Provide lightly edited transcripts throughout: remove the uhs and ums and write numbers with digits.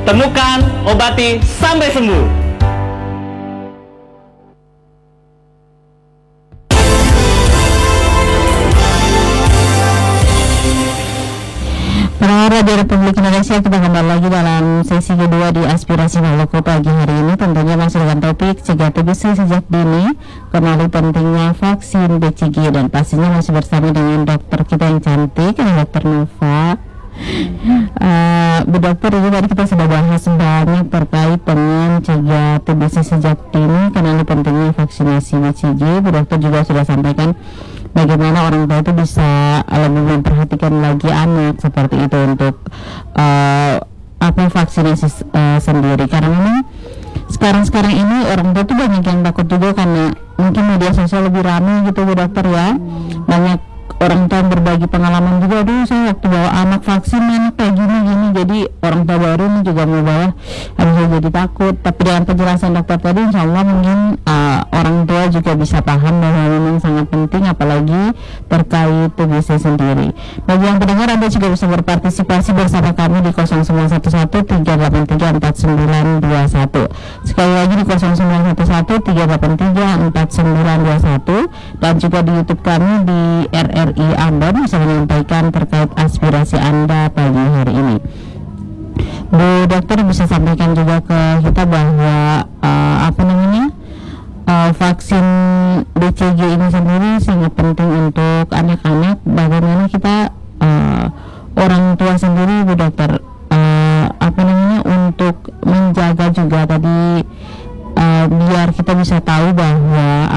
Temukan, obati, sampai sembuh. Pendengar Radio Republik Indonesia, kita kembali lagi dalam sesi kedua di Aspirasi Maluku pagi hari ini. Tentunya masih dengan topik cegah TBC sejak dini, kenali pentingnya vaksin BCG, dan pastinya masih bersama dengan dokter kita yang cantik, Dokter Nova. Bu Dokter, ini tadi kita sudah bahas banyak terkait dengan cegah TBC sejak dini, kenali pentingnya vaksinasi BCG. Bu Dokter juga sudah sampaikan bagaimana orang tua itu bisa lebih memperhatikan lagi anak seperti itu untuk vaksinasi sendiri, karena memang sekarang ini orang tua itu banyak yang takut juga karena mungkin media sosial lebih ramai gitu Bu Dokter ya. Banyak orang tua yang berbagi pengalaman juga, aduh saya waktu bawa anak vaksin anak kayak gini, jadi orang tua baru ini juga mau bawa, saya jadi takut. Tapi dengan penjelasan dokter tadi, insya Allah mungkin orang tua juga bisa paham bahwa memang sangat penting, apalagi terkait TBC sendiri. Bagi yang pendengar, Anda juga bisa berpartisipasi bersama kami di 0911-383-4921. Sekali lagi di 0911-383-4921, dan juga di YouTube kami di RRI Ambon bisa menyampaikan terkait aspirasi Anda pagi hari ini. Bu Dokter bisa sampaikan juga ke kita bahwa vaksin BCG ini sendiri sangat penting untuk anak-anak. Bagaimana kita orang tua sendiri Bu Dokter untuk menjaga juga tadi biar kita bisa tahu bahwa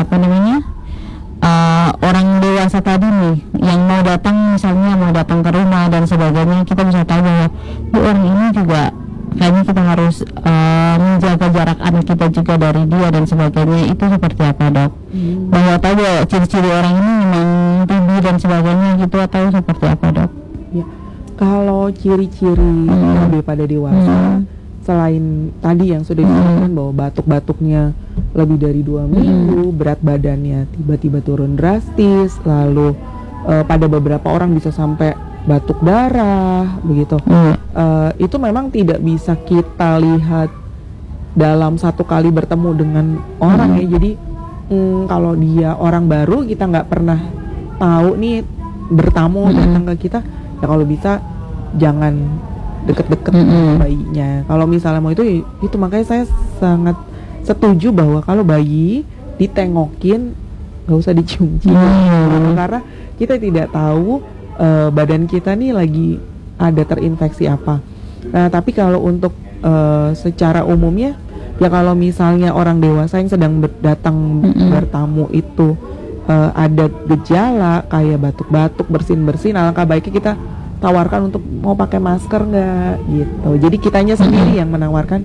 orang dewasa tadi nih yang mau datang, misalnya mau datang ke rumah dan sebagainya, kita bisa tahu bahwa orang ini juga kayaknya kita harus menjaga jarak anak kita juga dari dia dan sebagainya. Itu seperti apa Dok? Bahwa tahu bahwa ciri-ciri orang ini memang tinggi dan sebagainya gitu, atau seperti apa Dok? Ya, kalau ciri-ciri lebih pada dewasa, selain tadi yang sudah disebutkan bahwa batuk-batuknya lebih dari 2 minggu, berat badannya tiba-tiba turun drastis, lalu pada beberapa orang bisa sampai batuk darah begitu. Itu memang tidak bisa kita lihat dalam satu kali bertemu dengan orang ya. Jadi kalau dia orang baru, kita nggak pernah tahu nih bertamu datang ke kita, ya kalau bisa jangan deket-deket bayinya. Kalau misalnya mau itu makanya saya sangat setuju bahwa kalau bayi ditengokin nggak usah dicium-cium, karena kita tidak tahu badan kita nih lagi ada terinfeksi apa. Nah, tapi kalau untuk secara umumnya ya, kalau misalnya orang dewasa yang sedang datang bertamu itu ada gejala kayak batuk-batuk, bersin-bersin, alangkah baiknya kita tawarkan untuk mau pakai masker nggak gitu. Jadi kitanya sendiri yang menawarkan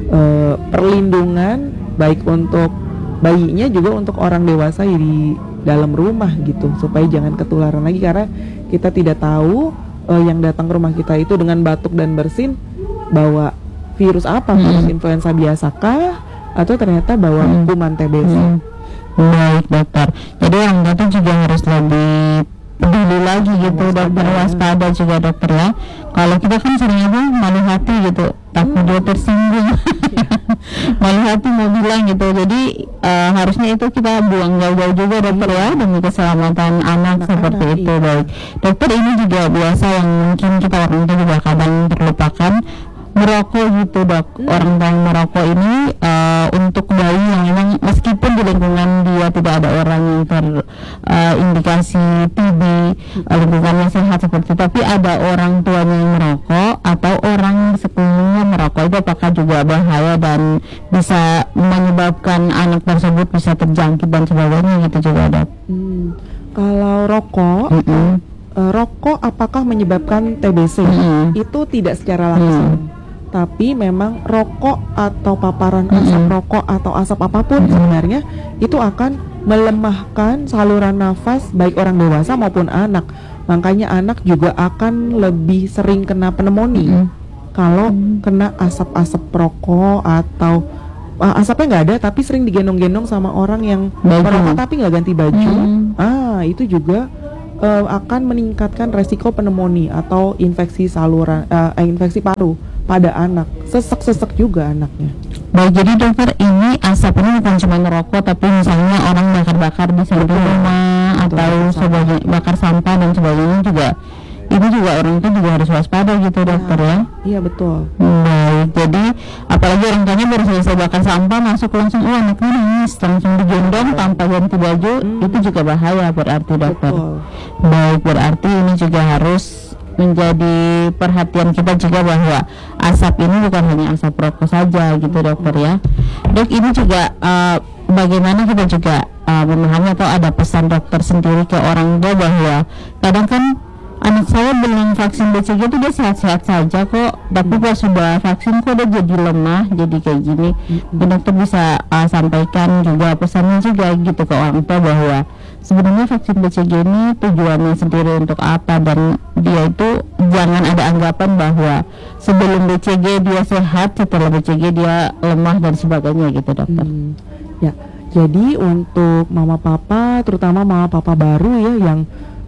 perlindungan baik untuk bayinya juga untuk orang dewasa di dalam rumah gitu, supaya jangan ketularan lagi, karena kita tidak tahu yang datang ke rumah kita itu dengan batuk dan bersin bawa virus apa, virus influenza biasakah atau ternyata bawa kuman TBC. Baik Dokter, jadi orang tua juga harus lebih peduli lagi gitu dan berwaspada juga Dokter ya. Kalau kita kan sering aja malu hati gitu, takut dia tersinggung, malu hati mau bilang gitu. Jadi harusnya itu kita buang jauh-jauh juga Dokter ya, demi keselamatan anak seperti itu. Baik Dokter, ini juga biasa yang mungkin kita orang tua juga kadang terlupakan, merokok gitu Dok. Orang tua yang merokok ini untuk bayi yang memang meskipun di lingkungan dia tidak ada orang yang terindikasi TB, lingkungannya sehat seperti itu, tapi ada orang tuanya yang merokok atau orang sekelilingnya merokok, itu apakah juga bahaya dan bisa menyebabkan anak tersebut bisa terjangkit dan sebagainya gitu juga Dok? Kalau rokok, rokok apakah menyebabkan TBC? Itu tidak secara langsung. Tapi memang rokok atau paparan asap rokok atau asap apapun sebenarnya itu akan melemahkan saluran nafas baik orang dewasa maupun anak. Makanya anak juga akan lebih sering kena pneumonia kalau kena asap-asap rokok, atau asapnya nggak ada tapi sering digendong-gendong sama orang yang merokok tapi nggak ganti baju. Itu juga akan meningkatkan resiko pneumonia atau infeksi saluran infeksi paru pada anak, sesek juga anaknya. Baik, jadi dokter, ini asap ini bukan cuma merokok, tapi misalnya orang bakar-bakar di samping rumah atau sebagainya, bakar sampah dan sebagainya juga, ini juga orang itu juga harus waspada gitu dokter ya. Iya betul. Baik, jadi apalagi orang tuanya baru selesai bakar sampah masuk langsung, anaknya nangis, langsung digendong tanpa ganti baju, itu juga bahaya berarti dokter. Betul. Baik, berarti ini juga harus menjadi perhatian kita juga bahwa asap ini bukan hanya asap rokok saja gitu dokter ya. Dok, ini juga bagaimana kita juga memahami atau ada pesan dokter sendiri ke orang tua bahwa kadang kan anak saya belum vaksin BCG itu dia sehat-sehat saja kok, tapi pas sudah vaksin kok dia jadi lemah, jadi kayak gini. Dokter bisa sampaikan juga pesannya juga gitu ke orang tua bahwa sebenarnya vaksin BCG ini tujuannya sendiri untuk apa, dan dia itu jangan ada anggapan bahwa sebelum BCG dia sehat, setelah BCG dia lemah dan sebagainya gitu dokter. Ya, jadi untuk mama papa, terutama mama papa baru ya yang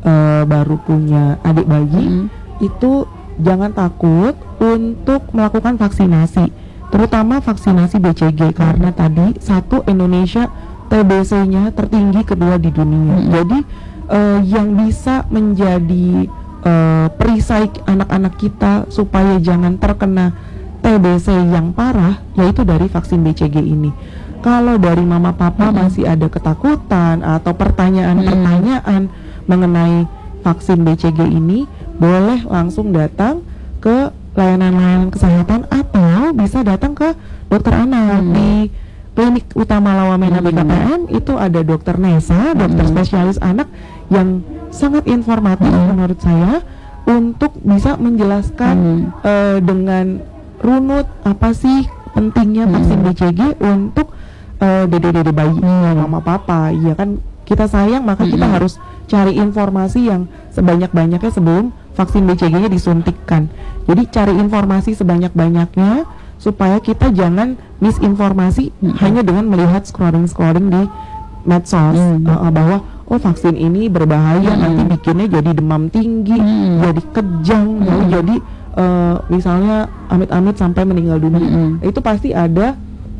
baru punya adik bayi, itu jangan takut untuk melakukan vaksinasi, terutama vaksinasi BCG, karena tadi satu, Indonesia TBC-nya tertinggi, kedua di dunia. Jadi yang bisa menjadi perisai anak-anak kita supaya jangan terkena TBC yang parah yaitu dari vaksin BCG ini. Kalau dari mama papa masih ada ketakutan atau pertanyaan-pertanyaan mengenai vaksin BCG ini, boleh langsung datang ke layanan-layanan kesehatan atau bisa datang ke dokter anak di klinik utama Lawamena BKPM. Itu ada dokter Nesa, dokter spesialis anak yang sangat informatif menurut saya untuk bisa menjelaskan dengan runut apa sih pentingnya vaksin BCG untuk dede-dede bayi, mama papa. Ya kan, kita sayang, maka kita harus cari informasi yang sebanyak-banyaknya sebelum vaksin BCG-nya disuntikkan. Jadi cari informasi sebanyak-banyaknya supaya kita jangan misinformasi hanya dengan melihat scrolling di medsos bahwa vaksin ini berbahaya, nanti bikinnya jadi demam tinggi, jadi kejang, jadi misalnya amit-amit sampai meninggal dunia. Itu pasti ada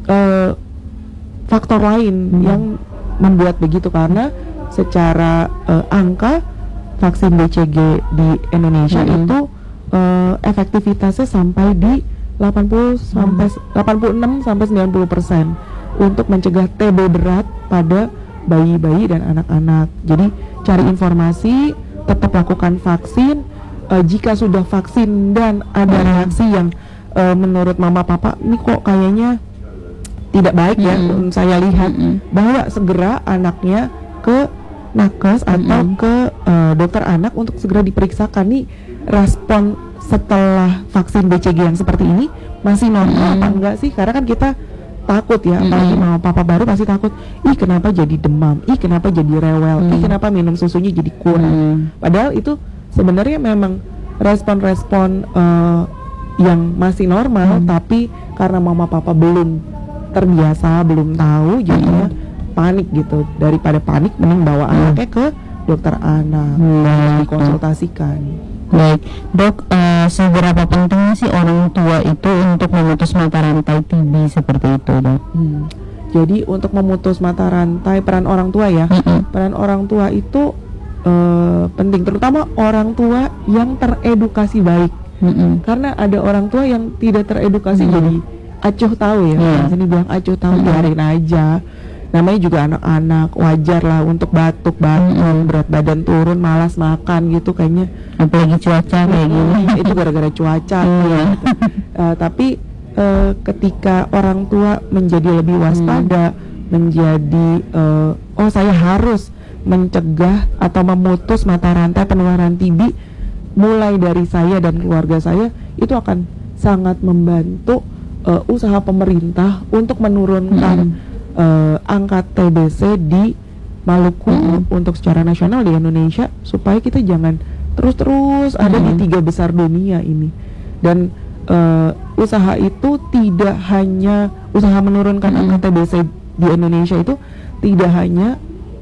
faktor lain yang membuat begitu, karena secara angka vaksin BCG di Indonesia itu efektivitasnya sampai di 86 sampai 90% untuk mencegah TB berat pada bayi-bayi dan anak-anak. Jadi cari informasi, tetap lakukan vaksin. Jika sudah vaksin dan ada reaksi yang menurut mama papa ini kok kayaknya tidak baik ya, saya lihat, bawa segera anaknya ke nakes atau ke dokter anak untuk segera diperiksakan nih respon setelah vaksin BCG yang seperti ini masih normal apa enggak sih, karena kan kita takut ya, apalagi mama papa baru pasti takut, kenapa jadi demam, kenapa jadi rewel, kenapa minum susunya jadi kurang. Padahal itu sebenarnya memang respon-respon yang masih normal, tapi karena mama papa belum terbiasa, belum tahu, jadinya panik gitu. Daripada panik, mending bawa anaknya ke dokter anak, dikonsultasikan. Baik, dok, seberapa pentingnya sih orang tua itu untuk memutus mata rantai TB seperti itu, dok? Jadi untuk memutus mata rantai, peran orang tua ya, peran orang tua itu penting, terutama orang tua yang teredukasi baik. Karena ada orang tua yang tidak teredukasi, jadi acuh tahu ya, sini bilang acuh tahu, biarin aja. Namanya juga anak-anak, wajar lah untuk batuk-batuk, berat badan turun, malas makan gitu kayaknya. Apalagi cuaca kayak gini. Itu gara-gara cuaca. Gitu. Tapi ketika orang tua menjadi lebih waspada, menjadi saya harus mencegah atau memutus mata rantai penularan TB mulai dari saya dan keluarga saya, itu akan sangat membantu usaha pemerintah untuk menurunkan angka TBC di Maluku untuk secara nasional di Indonesia, supaya kita jangan terus-terus ada di 3 besar dunia ini. Dan usaha itu tidak hanya usaha menurunkan angka TBC di Indonesia, itu tidak hanya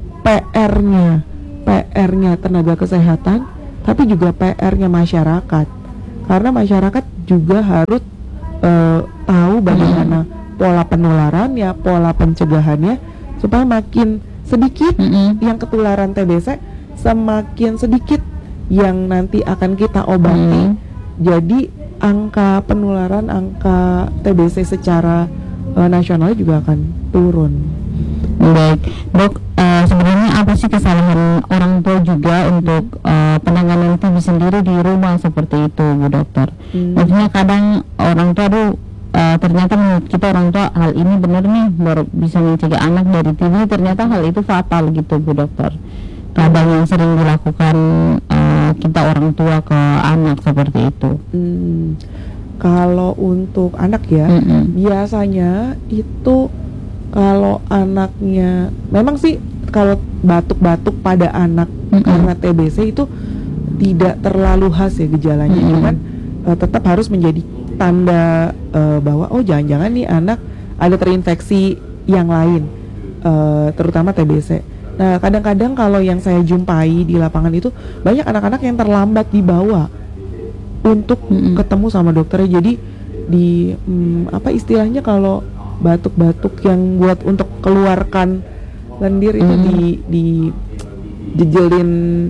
PR-nya tenaga kesehatan, tapi juga PR-nya masyarakat, karena masyarakat juga harus tahu bagaimana pola penularannya, pola pencegahannya, supaya makin sedikit yang ketularan TBC, semakin sedikit yang nanti akan kita obati. Jadi angka penularan, angka TBC secara nasional juga akan turun. Baik, Dok, sebenarnya apa sih kesalahan orang tua juga untuk penanganan TB sendiri di rumah seperti itu, Bu Dokter? Maksudnya kadang orang tua ternyata menurut kita orang tua hal ini benar nih baru bisa mencegah anak dari TB, ternyata hal itu fatal gitu, Bu Dokter. Kadang yang sering dilakukan kita orang tua ke anak seperti itu. Kalau untuk anak ya, biasanya itu kalau anaknya memang sih kalau batuk-batuk pada anak karena TBC itu tidak terlalu khas ya gejalanya, cuman tetap harus menjadi tanda bahwa oh jangan-jangan nih anak ada terinfeksi yang lain, terutama TBC. Nah kadang-kadang kalau yang saya jumpai di lapangan itu banyak anak-anak yang terlambat dibawa untuk ketemu sama dokternya. Jadi di apa istilahnya kalau batuk-batuk yang buat untuk keluarkan lendir itu di jejelin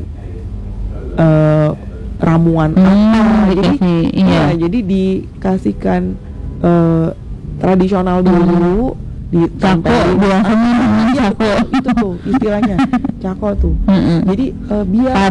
ramuan apa, jadi dikasihkan tradisional dulu, ditempelin cako, itu tuh istilahnya cako tuh. Jadi biar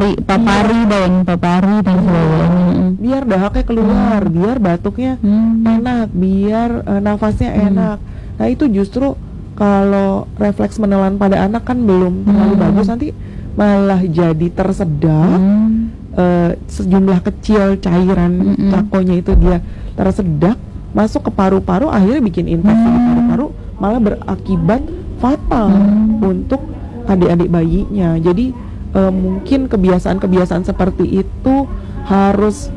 papari dan sebagainya, biar dahaknya keluar, biar batuknya enak, biar nafasnya enak. Nah itu justru kalau refleks menelan pada anak kan belum terlalu bagus, nanti malah jadi tersedak. Sejumlah kecil cairan cakonya itu dia tersedak masuk ke paru-paru, akhirnya bikin infeksi di paru-paru, malah berakibat fatal untuk adik-adik bayinya. Jadi mungkin kebiasaan-kebiasaan seperti itu harus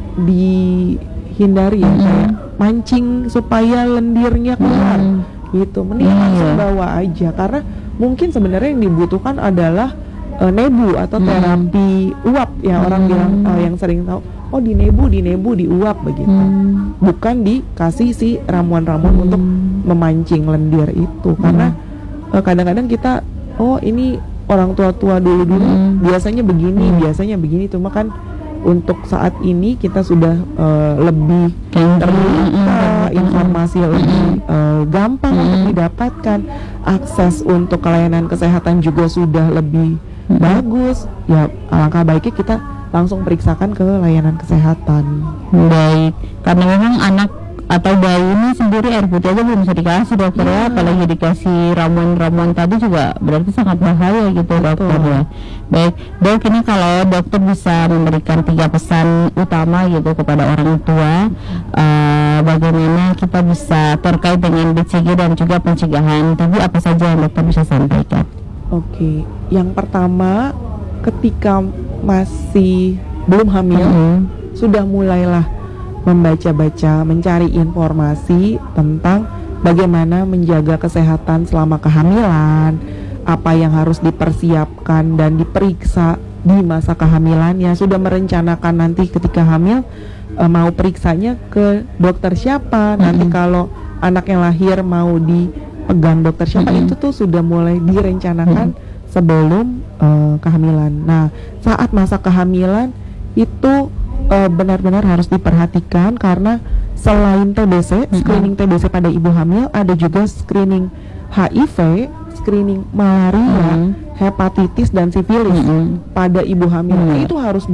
dihindari ya, kayak mancing supaya lendirnya keluar gitu, mending langsung bawa aja, karena mungkin sebenarnya yang dibutuhkan adalah nebu atau terapi uap ya, orang bilang yang sering tahu, oh di nebu diuap begitu, bukan dikasih si ramuan-ramuan untuk memancing lendir itu. Karena kadang-kadang kita ini orang tua-tua dulu biasanya begini, cuma kan untuk saat ini kita sudah lebih terbuka, informasi lebih gampang untuk didapatkan, akses untuk layanan kesehatan juga sudah lebih bagus. Ya alangkah baiknya kita langsung periksakan ke layanan kesehatan. Baik, karena memang anak atau bayi ini sendiri air putih aja belum bisa dikasih, dokter ya, apalagi dikasih ramuan-ramuan tadi juga berarti sangat bahaya gitu, dokter ya. Baik, Dok, ini kalau dokter bisa memberikan 3 pesan utama gitu kepada orang tua, bagaimana kita bisa terkait dengan BCG dan juga pencegahan TB, apa saja yang dokter bisa sampaikan? Oke, yang pertama, ketika masih belum hamil, sudah mulailah membaca-baca, mencari informasi tentang bagaimana menjaga kesehatan selama kehamilan, apa yang harus dipersiapkan dan diperiksa di masa kehamilannya, sudah merencanakan nanti ketika hamil mau periksanya ke dokter siapa, nanti kalau anak yang lahir mau dipegang dokter siapa, itu tuh sudah mulai direncanakan sebelum kehamilan. Nah, saat masa kehamilan itu benar-benar harus diperhatikan, karena selain TBC, screening TBC pada ibu hamil, ada juga screening HIV, screening malaria, hepatitis dan sifilis pada ibu hamil. Itu harus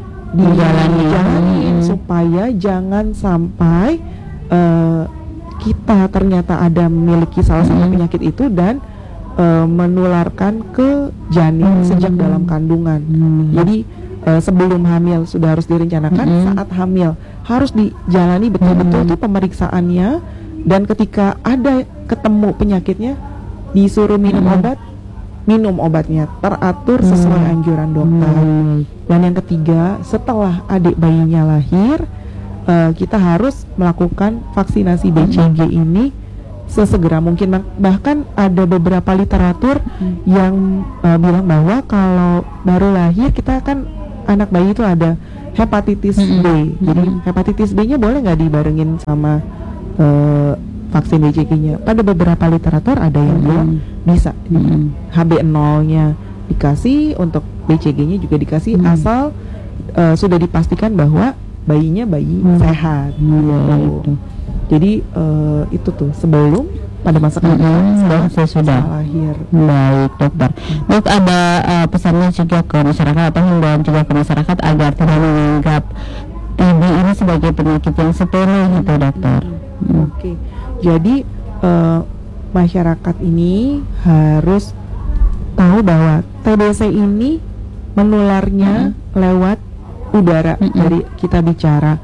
dijalanin supaya jangan sampai kita ternyata ada memiliki salah satu penyakit itu dan menularkan ke janin sejak dalam kandungan. Jadi sebelum hamil sudah harus direncanakan, saat hamil harus dijalani betul-betul tuh pemeriksaannya, dan ketika ada ketemu penyakitnya disuruh minum obatnya teratur sesuai anjuran dokter. Dan yang ketiga, setelah adik bayinya lahir, kita harus melakukan vaksinasi BCG ini sesegera mungkin. Bahkan ada beberapa literatur yang bilang bahwa kalau baru lahir kita kan anak bayi itu ada hepatitis B. Jadi hepatitis B-nya boleh nggak dibarengin sama vaksin BCG-nya? Pada beberapa literatur ada yang bilang bisa. HB0-nya dikasih, untuk BCG-nya juga dikasih, asal sudah dipastikan bahwa bayinya bayi sehat. Gitu. Jadi itu tuh sebelum pada masa kehamilan sudah lahir. Baik dokter. Dok, ada pesannya juga ke masyarakat atau himbauan juga ke masyarakat agar tidak menganggap TB ini sebagai penyakit yang sepele gitu dokter. Oke. Jadi masyarakat ini harus tahu bahwa TBC ini menularnya lewat udara. Dari kita bicara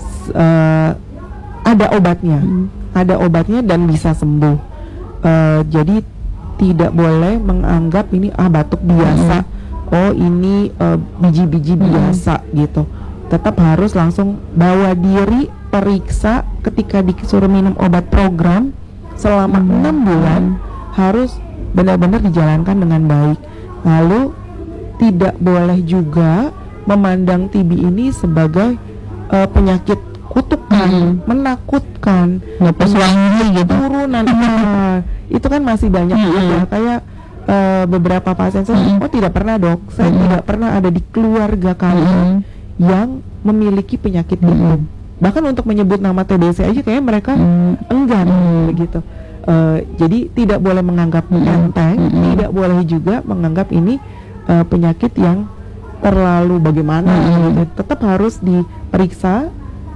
ada obatnya. Ada obatnya dan bisa sembuh. Jadi tidak boleh menganggap ini batuk biasa. Oh ini biji-biji biasa gitu. Tetap harus langsung bawa diri periksa. Ketika disuruh minum obat program selama 6 bulan harus benar-benar dijalankan dengan baik. Lalu tidak boleh juga memandang TB ini sebagai penyakit kutukan, menakutkan, gitu. turunan. Itu kan masih banyak ya, kayak beberapa pasien saya, oh tidak pernah dok, saya tidak pernah ada di keluarga kami yang memiliki penyakit itu. Bahkan untuk menyebut nama TBC aja kayak mereka enggan begitu. Jadi tidak boleh menganggap enteng, tidak boleh juga menganggap ini penyakit yang terlalu bagaimana. Tetap harus diperiksa,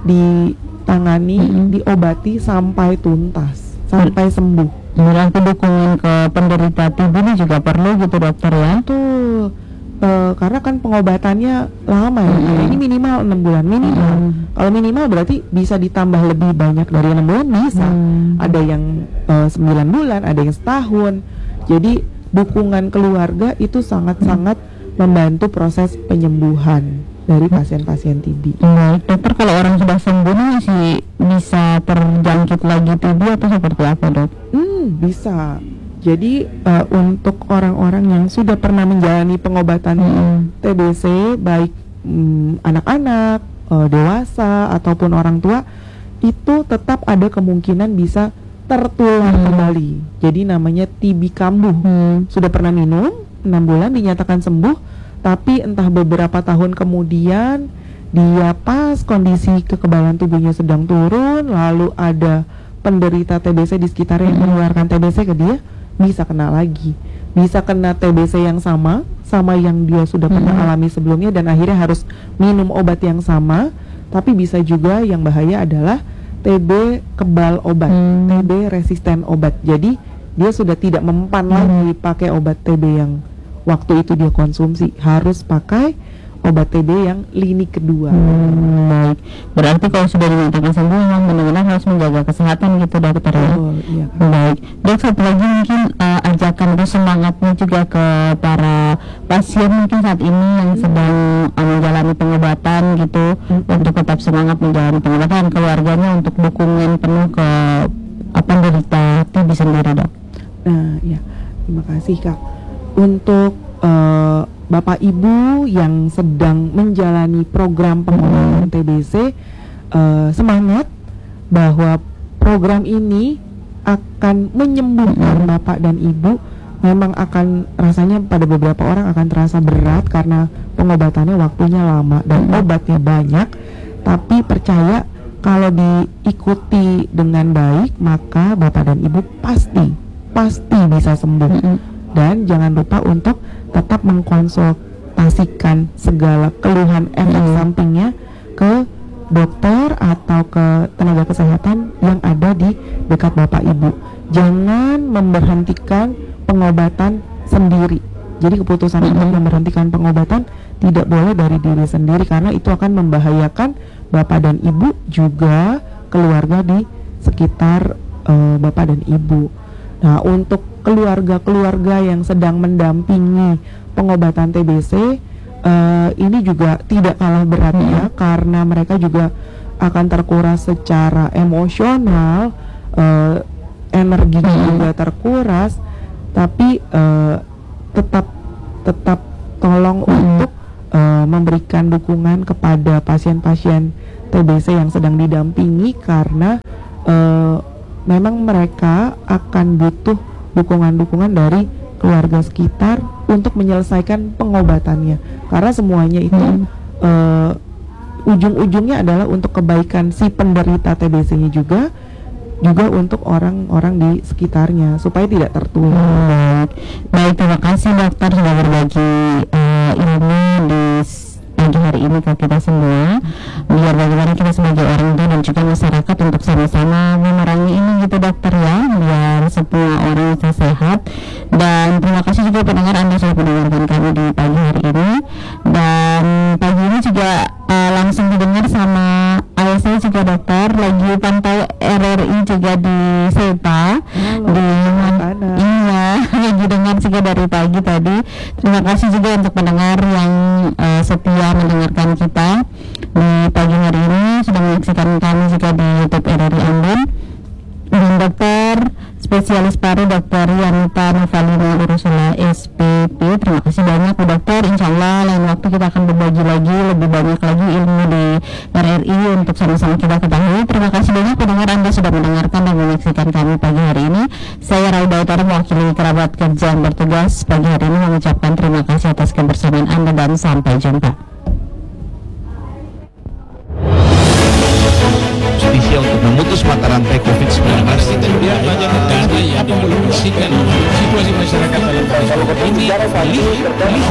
ditangani, diobati sampai tuntas, sampai sembuh. Berarti dukungan ke penderita TB ini juga perlu gitu dokter ya? Betul. Karena kan pengobatannya lama ya. Ini minimal 6 bulan minimal. Kalau minimal berarti bisa ditambah lebih banyak dari 6 bulan bisa. Ada yang 9 bulan, ada yang setahun. Jadi dukungan keluarga itu sangat-sangat membantu proses penyembuhan dari pasien-pasien TB. Baik, dokter, kalau orang sudah sembuh masih bisa terjangkit lagi TB atau seperti apa dok? Bisa. Jadi untuk orang-orang yang sudah pernah menjalani pengobatan TBC, baik anak-anak, dewasa ataupun orang tua, itu tetap ada kemungkinan bisa tertular kembali. Jadi namanya TB kambuh. Sudah pernah minum 6 bulan dinyatakan sembuh, tapi entah beberapa tahun kemudian dia pas kondisi kekebalan tubuhnya sedang turun, lalu ada penderita TBC di sekitarnya yang menularkan TBC ke dia, bisa kena lagi. Bisa kena TBC yang sama yang dia sudah pernah alami sebelumnya dan akhirnya harus minum obat yang sama. Tapi bisa juga yang bahaya adalah TB kebal obat, TB resisten obat. Jadi dia sudah tidak mempan lagi pakai obat TB yang waktu itu dia konsumsi, harus pakai obat TB yang lini kedua. Baik, berarti kalau sudah dinyatakan sembuh memang benar-benar harus menjaga kesehatan gitu dokter ya. Iya. Baik, dok, satu lagi mungkin ajakan atau semangatnya juga ke para pasien mungkin saat ini yang sedang menjalani pengobatan gitu, untuk tetap semangat menjalani pengobatan, keluarganya untuk dukungan penuh ke penderita TB sendiri dok. Nah ya, terima kasih Kak. Untuk Bapak Ibu yang sedang menjalani program pengobatan TBC, semangat bahwa program ini akan menyembuhkan Bapak dan Ibu. Memang akan rasanya pada beberapa orang akan terasa berat karena pengobatannya waktunya lama dan obatnya banyak, tapi percaya kalau diikuti dengan baik maka Bapak dan Ibu pasti bisa sembuh. Dan jangan lupa untuk tetap mengkonsultasikan segala keluhan efek sampingnya ke dokter atau ke tenaga kesehatan yang ada di dekat Bapak Ibu. Jangan memberhentikan pengobatan sendiri. Jadi keputusan untuk memberhentikan pengobatan tidak boleh dari diri sendiri, karena itu akan membahayakan Bapak dan Ibu, juga keluarga di sekitar Bapak dan Ibu. Nah, untuk keluarga-keluarga yang sedang mendampingi pengobatan TBC, ini juga tidak kalah beratnya, karena mereka juga akan terkuras secara emosional, energi juga terkuras, tapi tetap tolong untuk memberikan dukungan kepada pasien-pasien TBC yang sedang didampingi karena memang mereka akan butuh dukungan-dukungan dari keluarga sekitar untuk menyelesaikan pengobatannya karena semuanya itu ujung-ujungnya adalah untuk kebaikan si penderita TBC-nya juga untuk orang-orang di sekitarnya supaya tidak tertular. Baik, terima kasih dokter sudah berbagi ilmu di pagi hari ini ke kita semua, biar bagaimana kita sebagai orang tua dan juga masyarakat untuk sama-sama memerangi ini gitu dokter ya, biar semua orang bisa sehat. Dan terima kasih juga pendengar Anda sudah mendengarkan kami di pagi hari ini. Dan pagi ini juga langsung didengar sama ayah saya juga dokter, lagi pantau RRI juga di Sepa. Di iya, lagi dengar juga dari pagi tadi. Terima kasih juga untuk pendengar yang setia mendengarkan kita di pagi hari ini, sudah menyaksikan kami juga di YouTube RRI Ambon. Dan dokter spesialis paru Dr. Yanita Novalina Urusula SPP, terima kasih banyak Bu Dokter. Insya Allah lain waktu kita akan berbagi lagi lebih banyak lagi ilmu di RRI untuk sama-sama kita ketahui. Terima kasih banyak pendengar Anda sudah mendengarkan dan menyaksikan kami pagi hari ini. Saya Raida Utara mewakili kerabat kerja yang bertugas pagi hari ini mengucapkan terima kasih atas kebersamaan Anda dan sampai jumpa.